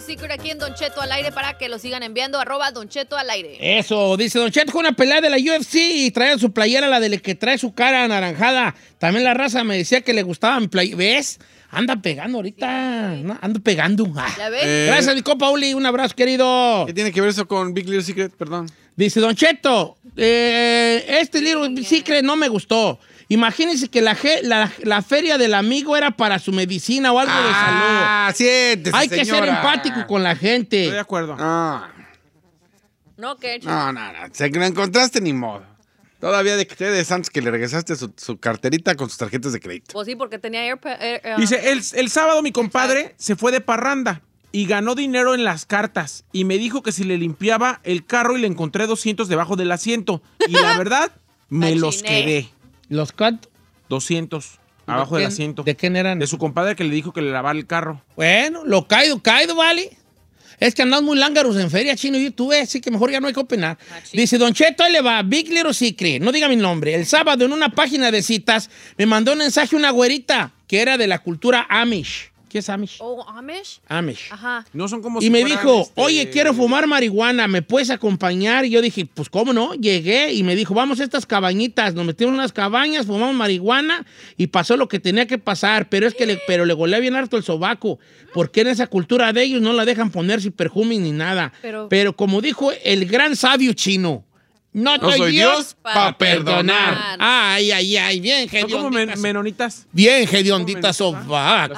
Secret aquí en Don Cheto al aire para que lo sigan enviando, @Don Cheto al aire. Eso, dice Don Cheto, fue una pelea de la UFC y trae su playera, la de que trae su cara anaranjada. También la raza me decía que le gustaba mi playera. ¿Ves? Anda pegando ahorita. No, ando pegando. ¿Ya ves? Gracias, mi compa Uli. Un abrazo, querido. ¿Qué tiene que ver eso con Big Little Secret? Perdón. Dice Don Cheto, este Little Secret no me gustó. Imagínense que la feria del amigo era para su medicina o algo de salud. Siéntese, Hay que ser señora. empático con la gente. Estoy de acuerdo. No, No, ¿qué? no. Se la encontraste ni modo. Todavía de que te des antes que le regresaste su carterita con sus tarjetas de crédito. Pues sí, porque tenía Dice, el sábado mi compadre se fue de parranda y ganó dinero en las cartas. Y me dijo que si le limpiaba el carro y le encontré 200 debajo del asiento. Y la verdad, me los Machiné. quedé. ¿Los cuántos? 200 abajo del asiento. ¿De quién eran? De su compadre que le dijo que le lavara el carro. Bueno, lo caído, ¿vale? Es que andamos muy lángaros en feria, chino, y tú ves, así que mejor ya no hay que opinar. Dice, Don Cheto, ahí le va, Big Little Secret, no diga mi nombre. El sábado en una página de citas me mandó un mensaje una güerita que era de la cultura Amish. ¿Qué es Amish? Oh, Amish. Amish. Ajá. No son como Y si me fueran, dijo, oye, quiero fumar marihuana, ¿me puedes acompañar? Y yo dije, pues, ¿cómo no? Llegué y me dijo, vamos a estas cabañitas. Nos metimos en unas cabañas, fumamos marihuana y pasó lo que tenía que pasar. Pero es que le golea bien harto el sobaco, porque en esa cultura de ellos no la dejan ponerse perfume ni nada. Pero como dijo el gran sabio chino, no soy Dios para perdonar. Ay, bien, ¿Son como hediondita. menonitas? Bien, hediondita sobaco.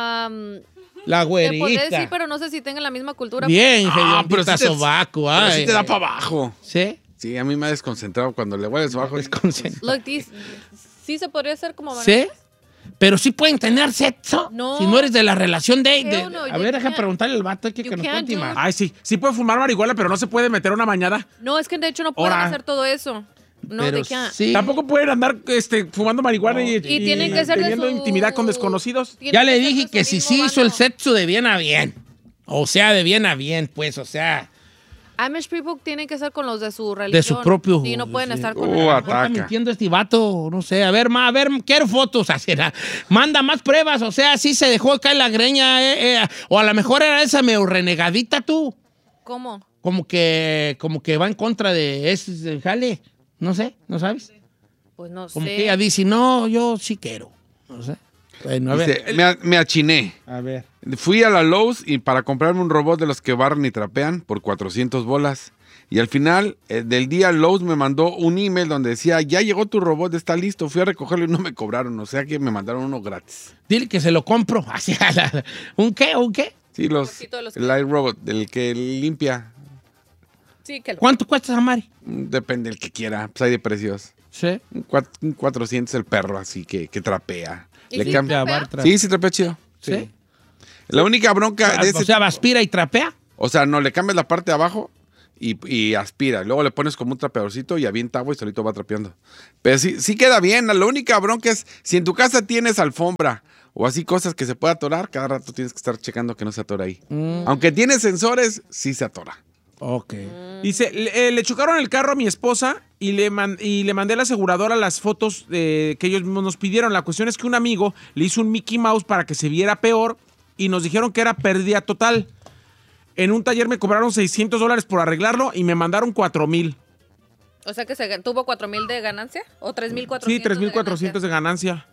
La Te podría güerita. decir, pero no sé si tengan la misma cultura. Bien, pero hediondita sí te- sobaco. Pero Ay, sí te da para abajo. ¿Sí? Sí, a mí me ha desconcentrado cuando le huele el sobaco. Look, sí se podría hacer como... ¿Sí? Pero sí pueden tener sexo. No. Si no eres de la relación de... Hell no, a you ver, deja can't. preguntarle al vato que You nos can't cuente do más. it. Ay, sí. Sí puede fumar marihuana, pero no se puede meter una bañada. No, es que de hecho no pueden Ahora. hacer todo eso. No, Pero de qué. sí. Tampoco pueden andar fumando marihuana y tienen que ser de teniendo su... intimidad con desconocidos. tienen Ya le ser de dije su que si mismo sí hizo el bando. sexo de bien a bien. O sea, de bien a bien, pues, o sea... Amish people tienen que ser con los de su religión. De su propio... Sí, no pueden sí. estar con... Está Ataca. mintiendo este vato, no sé. A ver, quiero fotos. Así, manda más pruebas, o sea, sí se dejó caer la greña. O a lo mejor era esa medio renegadita tú. ¿Cómo? Como que va en contra de ese jale. No sé, ¿no sabes? Pues no Como sé. que ella dice, no, yo sí quiero. No sé. Bueno, a ver. Dice, me achiné. A ver. Fui a la Lowe's y para comprarme un robot de los que barren y trapean por 400 bolas. Y al final del día Lowe's me mandó un email donde decía, ya llegó tu robot, está listo. Fui a recogerlo y no me cobraron. O sea que me mandaron uno gratis. Dile que se lo compro. Así, ¿Un qué? ¿Un qué? Sí, poquito de los el iRobot, del que limpia. Sí, que lo... ¿Cuánto cuesta, Samari? Depende del que quiera. Pues hay de precios. Sí. Un 400 el perro, así que trapea. ¿Y Le sí cambia. trapea? Sí, trapea chido. ¿Sí? La única bronca de ese... O sea, aspira y trapea. O sea, no, le cambias la parte de abajo y aspira. Luego le pones como un trapeadorcito y avienta agua y solito va trapeando. Pero sí queda bien. La única bronca es, si en tu casa tienes alfombra o así cosas que se pueda atorar, cada rato tienes que estar checando que no se atore ahí. Aunque tiene sensores, sí se atora. Ok. Dice, le chocaron el carro a mi esposa y le mandé a la aseguradora las fotos que ellos mismos nos pidieron. La cuestión es que un amigo le hizo un Mickey Mouse para que se viera peor y nos dijeron que era pérdida total. En un taller me cobraron $600 por arreglarlo y me mandaron 4,000. O sea que tuvo 4,000 de ganancia o 3,400. Sí, 3,400 de ganancia.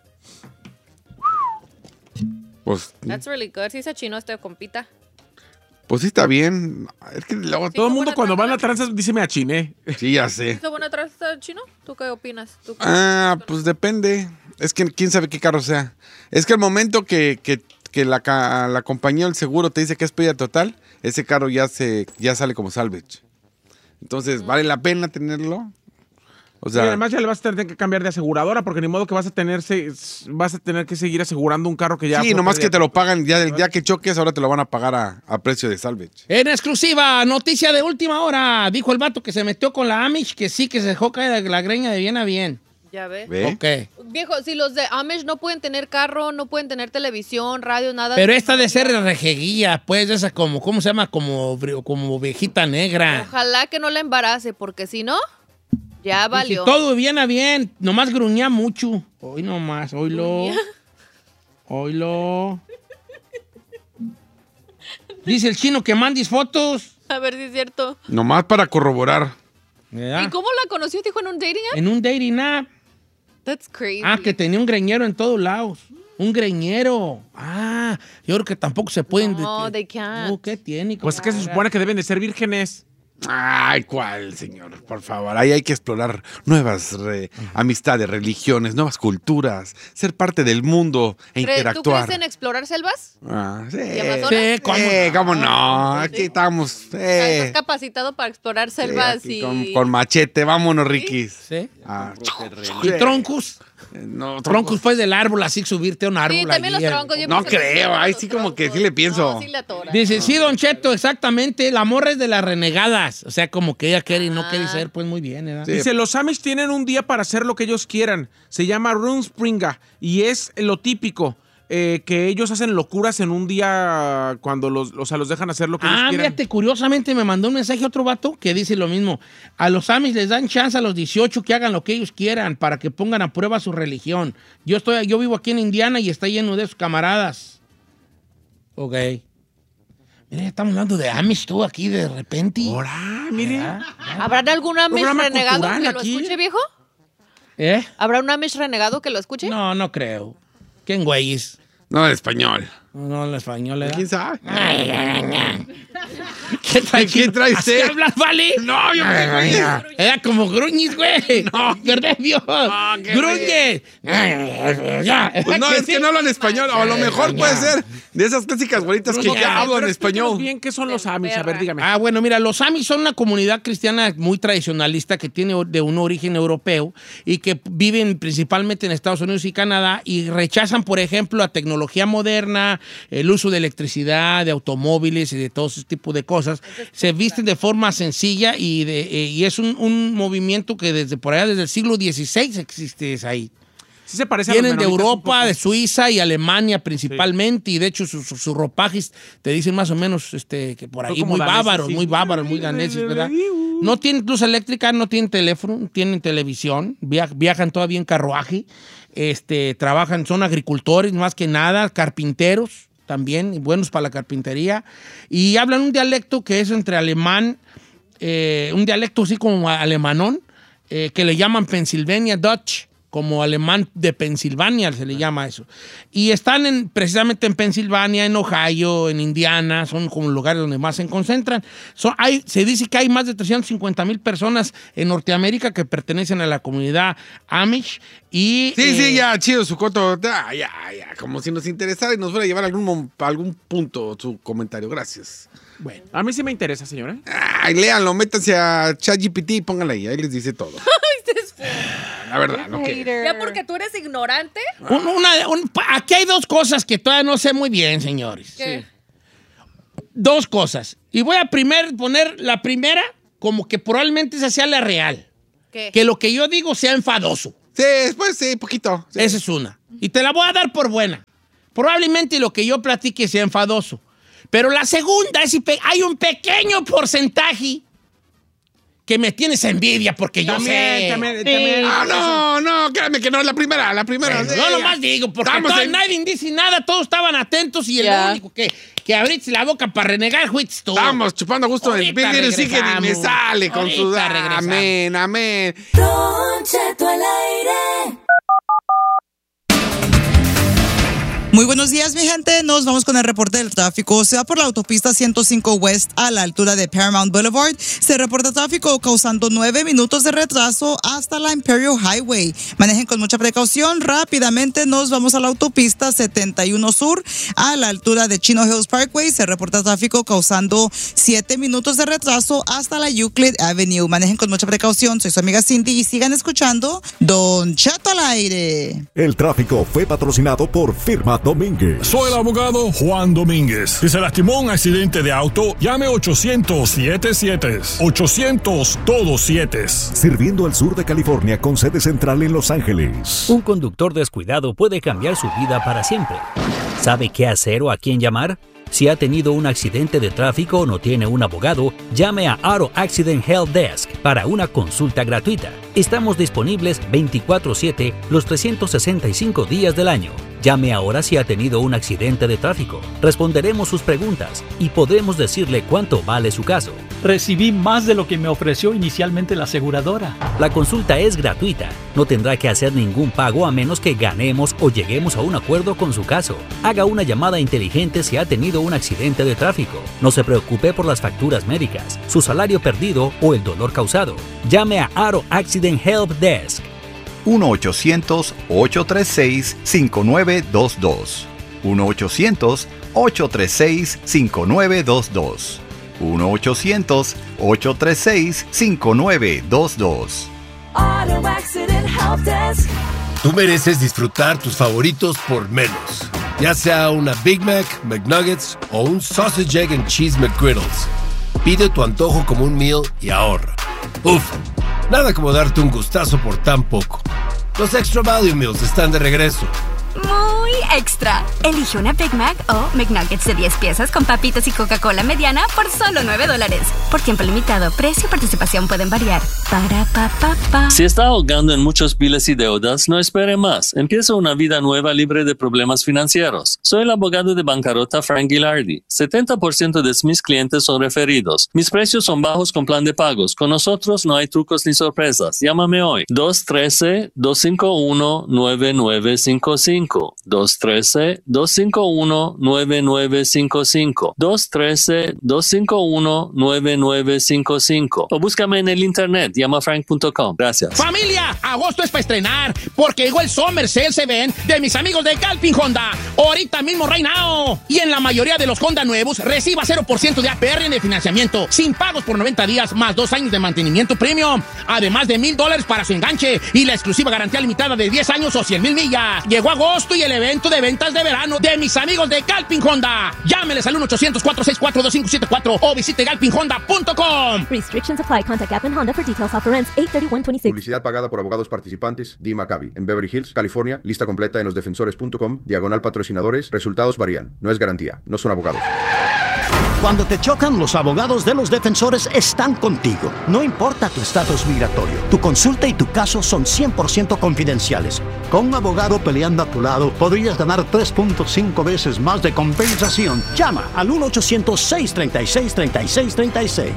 Pues, That's really good. Sí se chinó este compita. pues sí está bien. Es que luego... Todo el mundo buena cuando va a la trampa. tranza dice me achiné. Sí, ya sé. ¿Hizo buena traza chino? ¿Tú qué opinas? ¿Tú qué- Pues depende. Es que quién sabe qué carro sea. Es que el momento que la compañía o el seguro te dice que es pérdida total, ese carro ya sale como salvage. Entonces, ¿vale la pena tenerlo? O Y sea, además ya le vas a tener que cambiar de aseguradora porque ni modo que vas a tener que seguir asegurando un carro que ya... sí, fue nomás que pérdida te lo pagan, ya que choques, ahora te lo van a pagar a precio de salvage. En exclusiva, noticia de última hora. Dijo el vato que se metió con la Amish que sí, que se dejó caer la greña de bien a bien. Ya ves. ¿Ve? Ok. Viejo, si los de Amish no pueden tener carro, no pueden tener televisión, radio, nada. Pero esta de ser rejeguía, pues, esa como, ¿cómo se llama? Como viejita negra. Ojalá que no la embarace, porque si no, ya Dije, valió. todo bien a bien, nomás gruñía mucho. Hoy nomás, oílo. ¿Gruñía? Oílo. Dice el chino que mandes fotos. A ver si es cierto. Nomás para corroborar. ¿Verdad? ¿Y cómo la conoció? Dijo en un dating app. En un dating app. That's crazy. Que tenía un greñero en todos lados. Un greñero. Yo creo que tampoco se pueden... No, they can't. ¿Qué tiene? Pues es que se supone que deben de ser vírgenes. Ay, ¿cuál, señor? Por favor, ahí hay que explorar nuevas amistades, religiones, nuevas culturas, ser parte del mundo e interactuar. ¿Tú crees en explorar selvas? Sí. ¿Y Amazonas? Sí, ¿cómo no? Aquí estamos. ¿Estás capacitado para explorar selvas Sí, y...? con machete, vámonos, Rikis. Sí. Sí. ¿Y troncos? No, Troncos pues del árbol, así subirte a un árbol. Sí, también allí, los troncos. yo No pienso que creo, sí, ahí los sí como que troncos. sí le pienso. No, sí le atora. Dice, sí, Don Cheto, exactamente. La morra es de las renegadas. O sea, como que ella quiere y no quiere ser, pues muy bien, ¿verdad? Sí. Dice, los Amish tienen un día para hacer lo que ellos quieran. Se llama Runspringa y es lo típico. Que ellos hacen locuras en un día cuando los dejan hacer lo que ellos quieran. Fíjate, curiosamente me mandó un mensaje otro vato que dice lo mismo. A los Amish les dan chance a los 18 que hagan lo que ellos quieran para que pongan a prueba su religión. Yo vivo aquí en Indiana y está lleno de sus camaradas. Ok. Mira, estamos hablando de Amish tú aquí de repente. Ahora, mire. ¿Habrá algún Amish Programa renegado cultural que lo aquí. escuche, viejo? ¿Eh? ¿Habrá un Amish renegado que lo escuche? No, no creo. ¿Quién güeyes? No, en español. No, en español, ¿eh? ¿Quién sabe? ¿Qué trae? ¿Quién trae ¿Así usted? hablas, vale? No, yo me Era como gruñis, güey. No, ¿verdad, Dios? qué Gruñes. Pues no, es que no hablan español. O a lo mejor puede ser de esas clásicas bolitas que ya hablan español. Bien, ¿qué son los Amish? A ver, dígame. Bueno, mira, los Amish son una comunidad cristiana muy tradicionalista que tiene de un origen europeo y que viven principalmente en Estados Unidos y Canadá y rechazan, por ejemplo, la tecnología moderna, el uso de electricidad, de automóviles y de todo ese tipo de cosas. Se visten de forma sencilla y es un movimiento que desde por allá, desde el siglo XVI existe ahí. Sí se parece Vienen a los de menonitas un Europa, poco. de Suiza y Alemania principalmente, y de hecho sus ropajes te dicen más o menos que por ahí Son como muy daneses, bárbaros, sí. muy daneses, ¿verdad? No tienen luz eléctrica, no tienen teléfono, tienen televisión, viajan todavía en carruaje, trabajan, son agricultores más que nada, carpinteros también, y buenos para la carpintería, y hablan un dialecto que es entre alemán, un dialecto así como alemanón, que le llaman Pennsylvania Dutch, como alemán de Pensilvania se le llama eso. Y están precisamente en Pensilvania, en Ohio, en Indiana, son como lugares donde más se concentran. Se dice que hay más de 350,000 personas en Norteamérica que pertenecen a la comunidad Amish. Y, Sí, ya, chido su coto. Ya, como si nos interesara y nos fuera a llevar a algún punto su comentario. Gracias. Bueno. A mí sí me interesa, señora. Ay, léanlo, métanse a ChatGPT y pónganle ahí les dice todo. La verdad, no que... Ya porque tú eres ignorante. Aquí hay dos cosas que todavía no sé muy bien, señores. ¿Qué? Dos cosas. Y voy a poner la primera como que probablemente esa sea la real. ¿Qué? Que lo que yo digo sea enfadoso. Sí, después sí, poquito. Sí. Esa es una. Y te la voy a dar por buena. Probablemente lo que yo platique sea enfadoso. Pero la segunda es hay un pequeño porcentaje que me tienes envidia porque yo sé. También. No, créame que no, la primera. Bueno, sí, yo ya. nomás digo, porque Estamos en- nadie dice nada, todos estaban atentos y el Ya. único que abriste la boca para renegar fuiste tú. Estamos chupando a gusto del Ahorita Big sí que ni me regresamos. sale con su... Ahorita regresamos. Amén. Don Cheto al aire. Muy buenos días, mi gente. Nos vamos con el reporte del tráfico. Se va por la autopista 105 West a la altura de Paramount Boulevard. Se reporta tráfico causando 9 minutos de retraso hasta la Imperial Highway. Manejen con mucha precaución. Rápidamente nos vamos a la autopista 71 Sur a la altura de Chino Hills Parkway. Se reporta tráfico causando 7 minutos de retraso hasta la Euclid Avenue. Manejen con mucha precaución. Soy su amiga Cindy y sigan escuchando Don Cheto al aire. El tráfico fue patrocinado por Firma Domínguez. Soy el abogado Juan Domínguez. Si se lastimó en un accidente de auto, llame 800-77. 800 todos 7. Sirviendo al sur de California con sede central en Los Ángeles. Un conductor descuidado puede cambiar su vida para siempre. ¿Sabe qué hacer o a quién llamar? Si ha tenido un accidente de tráfico o no tiene un abogado, llame a Auto Accident Help Desk para una consulta gratuita. Estamos disponibles 24/7 los 365 días del año. Llame ahora si ha tenido un accidente de tráfico. Responderemos sus preguntas y podremos decirle cuánto vale su caso. Recibí más de lo que me ofreció inicialmente la aseguradora. La consulta es gratuita. No tendrá que hacer ningún pago a menos que ganemos o lleguemos a un acuerdo con su caso. Haga una llamada inteligente si ha tenido un accidente de tráfico. No se preocupe por las facturas médicas, su salario perdido o el dolor causado. Llame a Auto Accident Help Desk. 1-800-836-5922. 1-800-836-5922. 1-800-836-5922. Auto Accident Help Desk. Tú mereces disfrutar tus favoritos por menos. Ya sea una Big Mac, McNuggets o un Sausage, Egg and Cheese McGriddles. Pide tu antojo como un meal y ahorra. Uf, nada como darte un gustazo por tan poco. Los Extra Value Meals están de regreso. Muy extra. Elige una Big Mac o McNuggets de 10 piezas con papitas y Coca-Cola mediana por solo $9. Por tiempo limitado, precio y participación pueden variar. Para pa, pa, pa. Si está ahogando en muchos biles y deudas, no espere más. Empieza una vida nueva libre de problemas financieros. Soy el abogado de bancarrota Frank Gilardi. 70% de mis clientes son referidos. Mis precios son bajos con plan de pagos. Con nosotros no hay trucos ni sorpresas. Llámame hoy. 213-251-9955. 213-251-9955. 213-251-9955. O búscame en el internet, llamafrank.com. Gracias. ¡Familia! Agosto es para estrenar, porque llegó el Summer Sales Event de mis amigos de Galpin Honda. Ahorita mismo, right now. Y en la mayoría de los Honda nuevos, reciba 0% de APR de financiamiento, sin pagos por 90 días, más 2 años de mantenimiento premium. Además de $1,000 para su enganche y la exclusiva garantía limitada de 10 años o 100,000 millas. Llegó agosto y el evento de ventas de verano de mis amigos de Galpin Honda. Llámeles al 1-800-464-2574 o visite galpinhonda.com. Restrictions apply. Contact Galpin Honda for details. Offer ends 8/31/26. Publicidad pagada por abogados participantes. Dee Maccabi. En Beverly Hills, California. Lista completa en losdefensores.com. /patrocinadores. Resultados varían. No es garantía. No son abogados. Cuando te chocan, los abogados de Los Defensores están contigo. No importa tu estatus migratorio, tu consulta y tu caso son 100% confidenciales. Con un abogado peleando a tu lado, podrías ganar 3.5 veces más de compensación. Llama al 1-800-636-3636.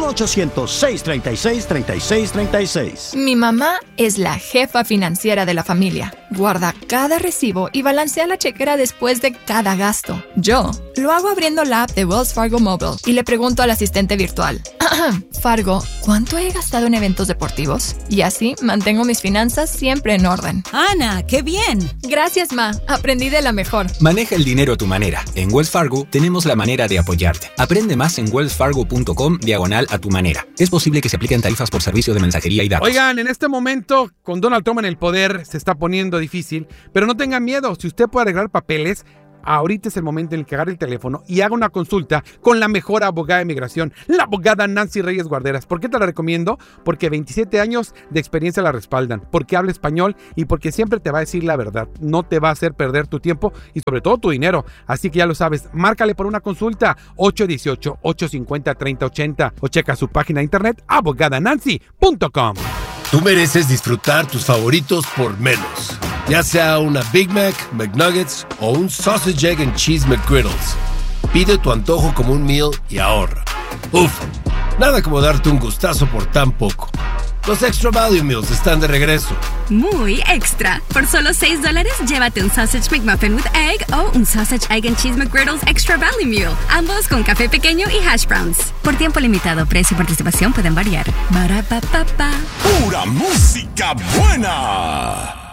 1-800-636-3636. Mi mamá es la jefa financiera de la familia. Guarda cada recibo y balancea la chequera después de cada gasto. Yo lo hago abriendo la app de Wells Fargo Mobile y le pregunto al asistente virtual: Fargo, ¿cuánto he gastado en eventos deportivos? Y así mantengo mis finanzas siempre en orden. ¡Ana, qué bien! Gracias, Ma. Aprendí de la mejor. Maneja el dinero a tu manera. En Wells Fargo tenemos la manera de apoyarte. Aprende más en wellsfargo.com/a-tu-manera. Es posible que se apliquen tarifas por servicio de mensajería y datos. Oigan, en este momento, con Donald Trump en el poder, se está poniendo difícil, pero no tengan miedo. Si usted puede arreglar papeles, ahorita es el momento en el que agarre el teléfono y haga una consulta con la mejor abogada de migración, la abogada Nancy Reyes Guarderas. ¿Por qué te la recomiendo? Porque 27 años de experiencia la respaldan, porque habla español y porque siempre te va a decir la verdad. No te va a hacer perder tu tiempo y sobre todo tu dinero. Así que ya lo sabes, márcale por una consulta 818-850-3080 o checa su página de internet abogadanancy.com. Tú mereces disfrutar tus favoritos por menos. Ya sea una Big Mac, McNuggets o un Sausage, Egg and Cheese McGriddles. Pide tu antojo como un meal y ahorra. Uf, nada como darte un gustazo por tan poco. Los Extra Value Meals están de regreso. Muy extra. Por solo $6, llévate un Sausage McMuffin with Egg o un Sausage, Egg and Cheese McGriddles Extra Value Meal. Ambos con café pequeño y hash browns. Por tiempo limitado, precio y participación pueden variar. Ba-ra-pa-pa-pa. ¡Pura música buena!